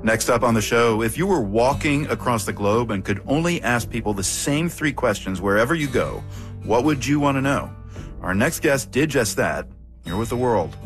Next up on the show, if you were walking across the globe and could only ask people the same 3 questions wherever you go, what would you want to know? Our next guest did just that. You're with The World